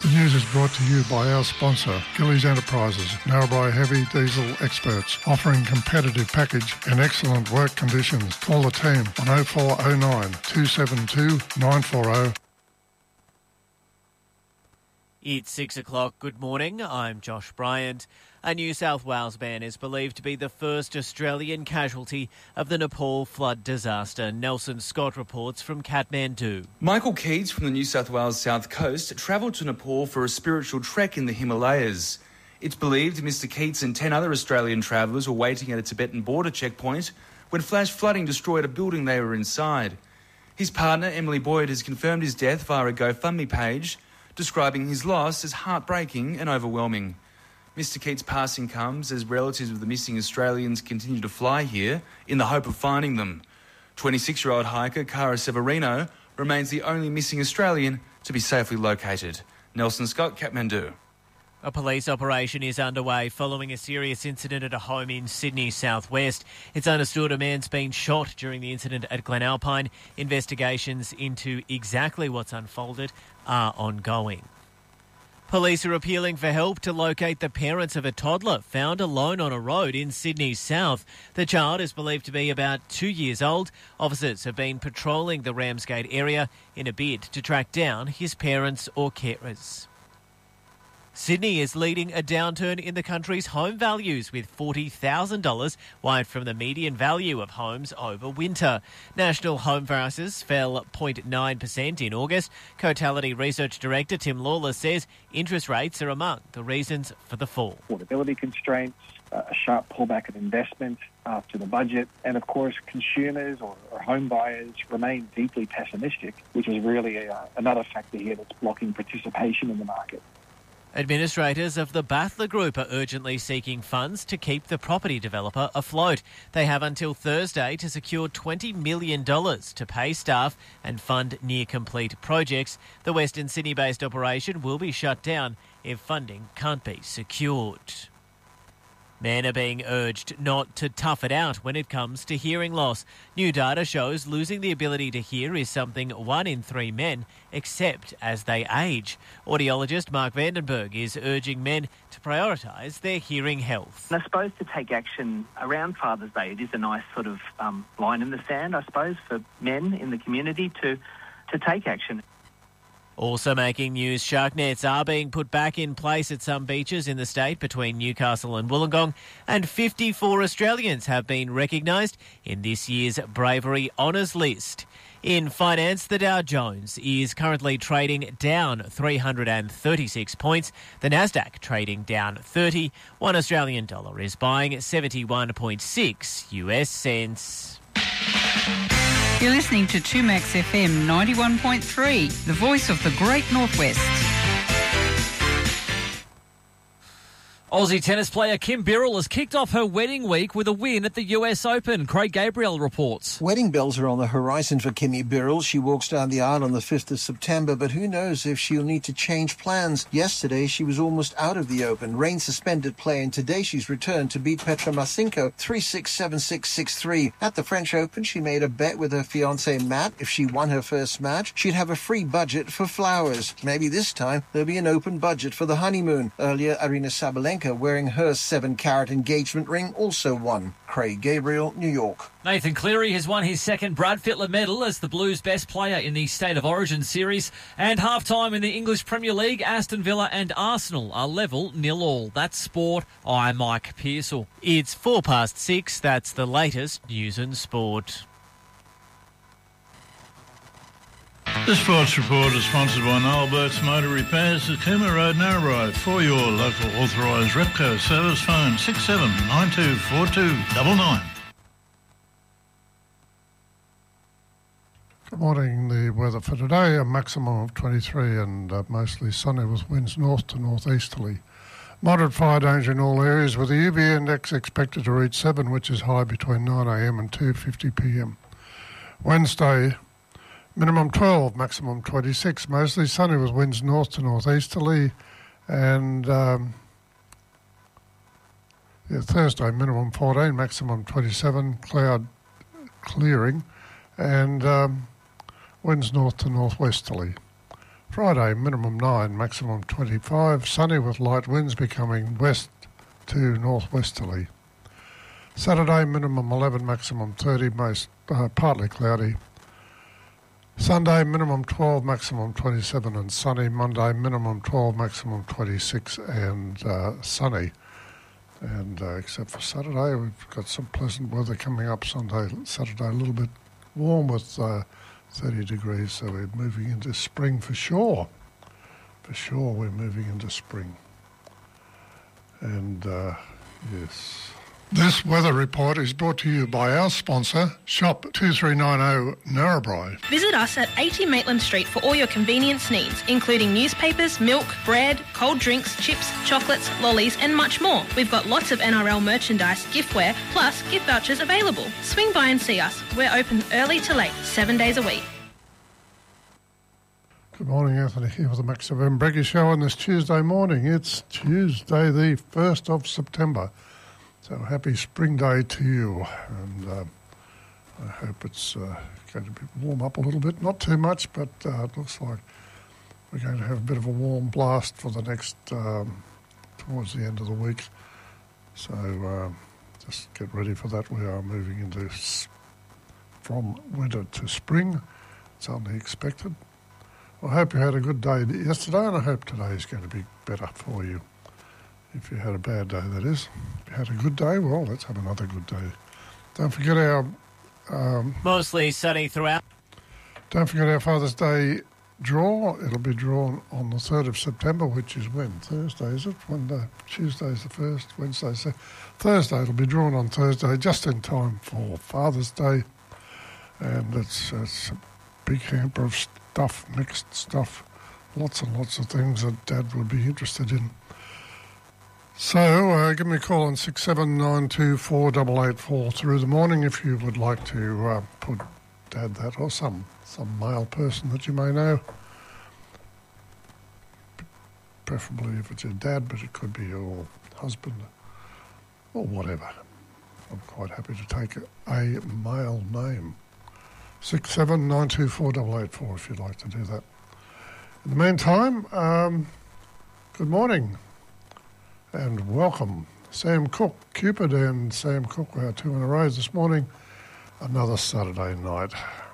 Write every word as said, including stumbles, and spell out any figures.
The news is brought to you by our sponsor, Gillies Enterprises, Narrabri Heavy Diesel Experts, offering competitive package and excellent work conditions. Call the team on oh four oh nine, two seven two, nine four oh. It's six o'clock. Good morning. I'm Josh Bryant. A New South Wales man is believed to be the first Australian casualty of the Nepal flood disaster. Nelson Scott reports from Kathmandu. Michael Keats from the New South Wales South Coast travelled to Nepal for a spiritual trek in the Himalayas. It's believed Mister Keats and ten other Australian travellers were waiting at a Tibetan border checkpoint when flash flooding destroyed a building they were inside. His partner, Emily Boyd, has confirmed his death via a GoFundMe page, describing his loss as heartbreaking and overwhelming. Mister Keats' passing comes as relatives of the missing Australians continue to fly here in the hope of finding them. twenty-six-year-old hiker Cara Severino remains the only missing Australian to be safely located. Nelson Scott, Kathmandu. A police operation is underway following a serious incident at a home in Sydney southwest. It's understood a man's been shot during the incident at Glenalpine. Investigations into exactly what's unfolded are ongoing. Police are appealing for help to locate the parents of a toddler found alone on a road in Sydney's south. The child is believed to be about two years old. Officers have been patrolling the Ramsgate area in a bid to track down his parents or carers. Sydney is leading a downturn in the country's home values, with forty thousand dollars wide from the median value of homes over winter. National home prices fell zero point nine percent in August. Cotality Research Director Tim Lawless says interest rates are among the reasons for the fall. Affordability constraints, uh, a sharp pullback of investment after the budget, and of course consumers or, or home buyers remain deeply pessimistic, which is really a, another factor here that's blocking participation in the market. Administrators of the Battler Group are urgently seeking funds to keep the property developer afloat. They have until Thursday to secure twenty million dollars to pay staff and fund near-complete projects. The Western Sydney-based operation will be shut down if funding can't be secured. Men are being urged not to tough it out when it comes to hearing loss. New data shows losing the ability to hear is something one in three men accept as they age. Audiologist Mark Vandenberg is urging men to prioritise their hearing health. I suppose to take action around Father's Day, it is a nice sort of um, line in the sand, I suppose, for men in the community to, to take action. Also making news, shark nets are being put back in place at some beaches in the state between Newcastle and Wollongong, and fifty-four Australians have been recognised in this year's Bravery Honours list. In finance, the Dow Jones is currently trading down three hundred thirty-six points. The Nasdaq trading down thirty. One Australian dollar is buying seventy-one point six U S cents. You're listening to two Max F M ninety-one point three, the voice of the Great Northwest. Aussie tennis player Kim Birrell has kicked off her wedding week with a win at the U S Open. Craig Gabriel reports. Wedding bells are on the horizon for Kimmy Birrell. She walks down the aisle on the fifth of September, but who knows if she'll need to change plans. Yesterday, she was almost out of the Open. Rain suspended play, and today she's returned to beat Petra Marcinko three six, seven six, six three. At the French Open, she made a bet with her fiancé Matt. If she won her first match, she'd have a free budget for flowers. Maybe this time, there'll be an open budget for the honeymoon. Earlier, Arina Sabalenka, wearing her seven-carat engagement ring, also won. Craig Gabriel, New York. Nathan Cleary has won his second Brad Fittler medal as the Blues' best player in the State of Origin series. And half-time in the English Premier League, Aston Villa and Arsenal are level nil all. That's sport. I'm Mike Pearsall. It's four past six. That's the latest news and sport. The Sports Report is sponsored by Noel Burt's Motor Repairs at Cooma Road, Narrabri. For your local authorised Repco service, phone six seven nine two four two nine nine. Good morning. The weather for today, a maximum of twenty-three and uh, mostly sunny with winds north to northeasterly. Moderate fire danger in all areas with the U V index expected to reach seven, which is high between nine a m and two fifty p m. Wednesday, minimum twelve, maximum twenty-six, mostly sunny with winds north to northeasterly. And um, yeah, Thursday, minimum fourteen, maximum twenty-seven, cloud clearing, and um, winds north to northwesterly. Friday, minimum nine, maximum twenty-five. Sunny with light winds becoming west to northwesterly. Saturday, minimum eleven, maximum thirty, most uh, partly cloudy. Sunday, minimum twelve, maximum twenty-seven and sunny. Monday, minimum twelve, maximum twenty-six and uh, sunny. And uh, except for Saturday, we've got some pleasant weather coming up. Sunday, Saturday, a little bit warm with uh, thirty degrees, so we're moving into spring for sure. For sure, we're moving into spring. And, uh, yes. This weather report is brought to you by our sponsor, Shop two three nine zero Narrabri. Visit us at eighty Maitland Street for all your convenience needs, including newspapers, milk, bread, cold drinks, chips, chocolates, lollies and much more. We've got lots of N R L merchandise, giftware, plus gift vouchers available. Swing by and see us. We're open early to late, seven days a week. Good morning, Anthony here with the Max F M Breakfast Show on this Tuesday morning. It's Tuesday the first of September. So happy spring day to you, and uh, I hope it's uh, going to be warm up a little bit. Not too much, but uh, it looks like we're going to have a bit of a warm blast for the next, um, towards the end of the week. So uh, just get ready for that. We are moving into s- from winter to spring. It's only expected. I hope you had a good day yesterday, and I hope today is going to be better for you. If you had a bad day, that is. If you had a good day, well, let's have another good day. Don't forget our... Um, Mostly sunny throughout. Don't forget our Father's Day draw. It'll be drawn on the third of September, which is when? Thursday, is it? One day. Tuesday's the first, Wednesday's the... Thursday. It'll be drawn on Thursday, just in time for Father's Day. And it's, it's a big hamper of stuff, mixed stuff. Lots and lots of things that Dad would be interested in. So, uh, give me a call on six seven nine two four eight eight four through the morning if you would like to uh, put Dad that, or some, some male person that you may know. Preferably if it's your dad, but it could be your husband or whatever. I'm quite happy to take a, a male name. six seven nine two four eight eight four if you'd like to do that. In the meantime, um, good morning. And welcome, Sam Cook, Cupid and Sam Cook, our two in a row this morning. Another Saturday night.